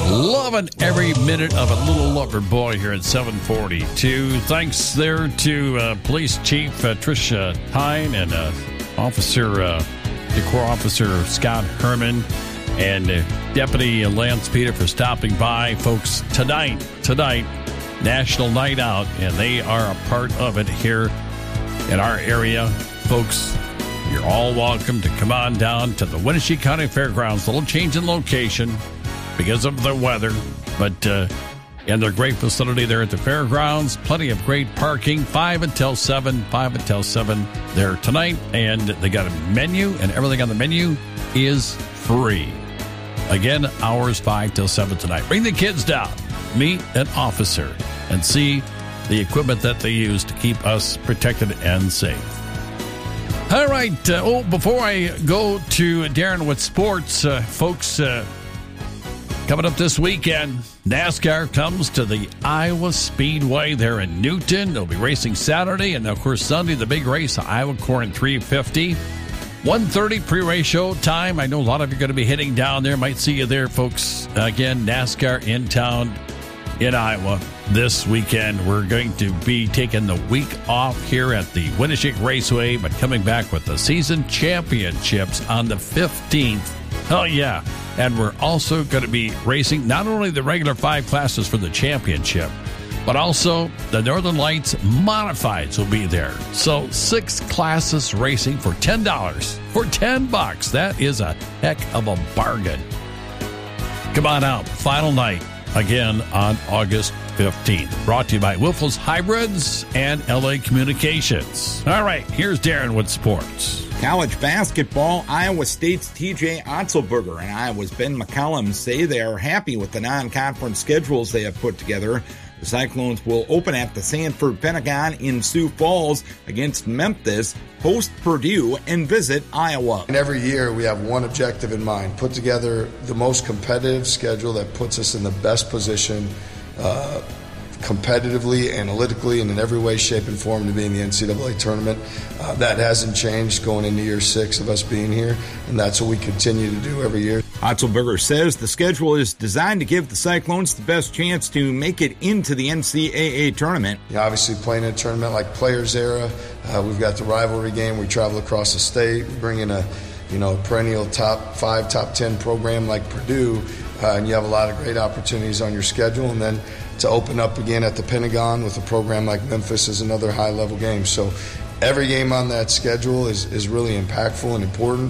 Loving every minute of a little lover boy here at 742. Thanks there to Police Chief Tricia Hine and Decor Officer Scott Herman and Deputy Lance Peter for stopping by. Folks, tonight, National Night Out, and they are a part of it here in our area. Folks, you're all welcome to come on down to the Wenatchee County Fairgrounds. A little change in location because of the weather, but and their great facility there at the fairgrounds. Plenty of great parking, 5 until 7 there tonight. And they got a menu, and everything on the menu is free. Again, hours 5 till 7 tonight. Bring the kids down, meet an officer, and see the equipment that they use to keep us protected and safe. All right. Before I go to Darren with sports, folks, coming up this weekend, NASCAR comes to the Iowa Speedway there in Newton. They'll be racing Saturday, and of course Sunday, the big race, Iowa Corn 350. 1:30 pre-race show time. I know a lot of you are going to be heading down there. Might see you there, folks. Again, NASCAR in town in Iowa this weekend. We're going to be taking the week off here at the Winneshiek Raceway, but coming back with the season championships on the 15th. Oh, yeah. And we're also going to be racing not only the regular 5 classes for the championship, but also the Northern Lights Modifieds will be there. So 6 classes racing for $10. For $10. That is a heck of a bargain. Come on out. Final night again on August 15th. Brought to you by Wilfels Hybrids and LA Communications. All right, here's Darren with sports. College basketball, Iowa State's TJ Otzelberger and Iowa's Ben McCollum say they are happy with the non-conference schedules they have put together. The Cyclones will open at the Sanford Pentagon in Sioux Falls against Memphis, host Purdue, and visit Iowa. And every year we have one objective in mind, put together the most competitive schedule that puts us in the best position competitively, analytically, and in every way, shape, and form to be in the NCAA tournament. That hasn't changed going into year 6 of us being here, and that's what we continue to do every year. Otzelberger says the schedule is designed to give the Cyclones the best chance to make it into the NCAA tournament. Obviously, playing in a tournament like Players Era, we've got the rivalry game. We travel across the state, we bring in a perennial top 5, top 10 program like Purdue, and you have a lot of great opportunities on your schedule. And then to open up again at the Pentagon with a program like Memphis is another high-level game. So every game on that schedule is really impactful and important,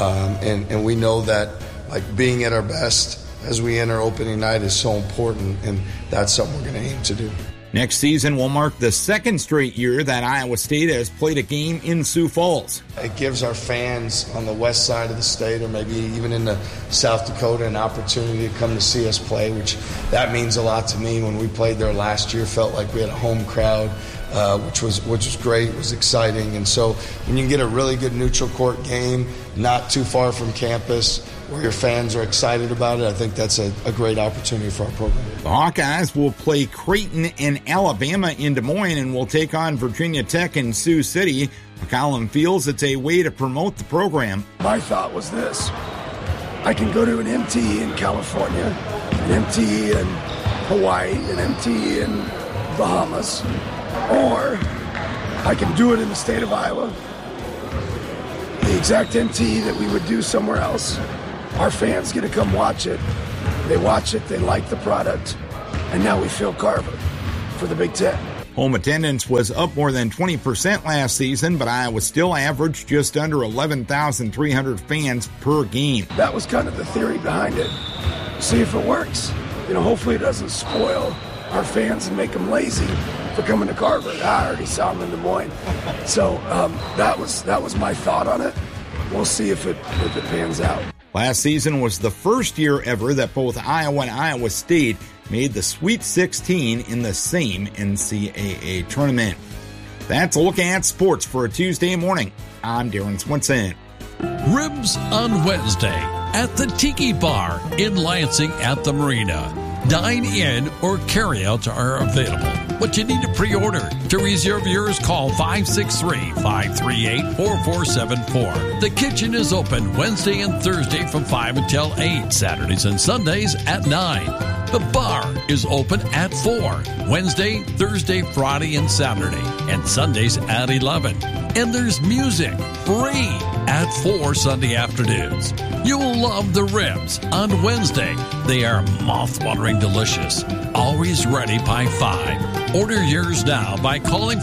and we know that being at our best as we enter opening night is so important, and that's something we're going to aim to do. Next season will mark the 2nd straight year that Iowa State has played a game in Sioux Falls. It gives our fans on the west side of the state, or maybe even in the South Dakota, an opportunity to come to see us play, which that means a lot to me. When we played there last year, felt like we had a home crowd, which was great, was exciting. And so when you get a really good neutral court game, not too far from campus, where your fans are excited about it, I think that's a great opportunity for our program. The Hawkeyes will play Creighton and Alabama in Des Moines and will take on Virginia Tech in Sioux City. McCollum feels it's a way to promote the program. My thought was this: I can go to an MTE in California, an MTE in Hawaii, an MTE in Bahamas, or I can do it in the state of Iowa, the exact MTE that we would do somewhere else. Our fans get to come watch it. They watch it, they like the product, and now we fill Carver for the Big Ten. Home attendance was up more than 20% last season, but Iowa still averaged just under 11,300 fans per game. That was kind of the theory behind it. See if it works. Hopefully it doesn't spoil our fans and make them lazy for coming to Carver. I already saw them in Des Moines. So that was my thought on it. We'll see if it pans out. Last season was the first year ever that both Iowa and Iowa State made the Sweet 16 in the same NCAA tournament. That's a look at sports for a Tuesday morning. I'm Darren Swinson. Ribs on Wednesday at the Tiki Bar in Lansing at the Marina. Dine-in or carry-outs are available, but you need to pre-order. To reserve yours, call 563-538-4474. The kitchen is open Wednesday and Thursday from 5 until 8, Saturdays and Sundays at 9. The bar is open at 4, Wednesday, Thursday, Friday, and Saturday, and Sundays at 11. And there's music, free, at 4 Sunday afternoons. You'll love the ribs on Wednesday. They are mouth-watering delicious, always ready by 5. Order yours now by calling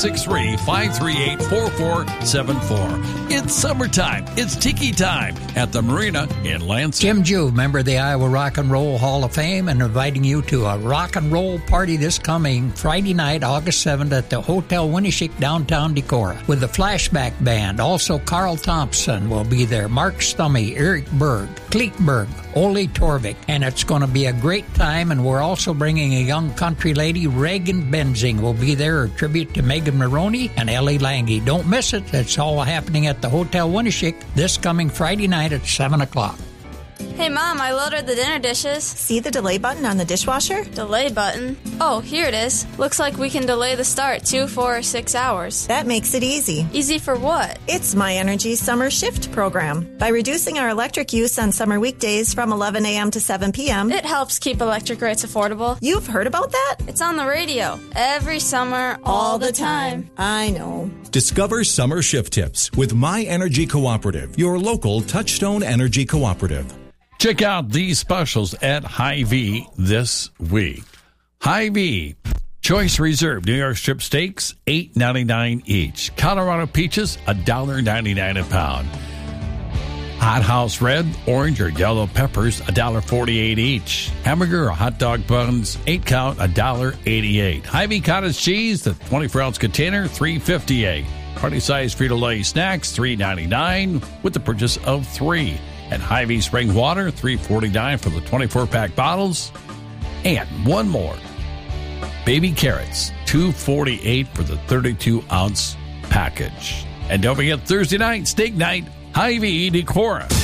563-538-4474. It's summertime. It's tiki time at the Marina in Lansing. Jim Juve, member of the Iowa Rock and Roll Hall of Fame, and inviting you to a rock and roll party this coming Friday night, August 7th at the Hotel Winneshiek, downtown Decorah, with the Flashback Band. Also, Carl Thompson will be there, Mark Stummy, Eric Berg, Kleekberg, Ole Torvik, and it's going to be a great time. And we're also bringing a young country lady, Reagan Benzing, will be there, a tribute to Megan Maroney and Ellie Lange. Don't miss it. It's all happening at the Hotel Winneshiek this coming Friday night at 7 o'clock. Hey, Mom, I loaded the dinner dishes. See the delay button on the dishwasher? Delay button? Oh, here it is. Looks like we can delay the start 2, 4, or 6 hours. That makes it easy. Easy for what? It's My Energy Summer Shift program. By reducing our electric use on summer weekdays from 11 a.m. to 7 p.m., it helps keep electric rates affordable. You've heard about that? It's on the radio. Every summer, all the time. I know. Discover summer shift tips with My Energy Cooperative, your local Touchstone Energy Cooperative. Check out these specials at Hy-Vee this week. Hy-Vee, Choice Reserve New York strip steaks, $8.99 each. Colorado peaches, $1.99 a pound. Hot House red, orange, or yellow peppers, $1.48 each. Hamburger or hot dog buns, 8 count, $1.88. Hy-Vee cottage cheese, the 24-ounce container, $3.58. Party-size Frito-Lay snacks, $3.99 with the purchase of 3. And Hy-Vee spring water, $3.49 for the 24-pack bottles. And one more. Baby carrots, $2.48 for the 32-ounce package. And don't forget Thursday night, steak night, Hy-Vee Decorah.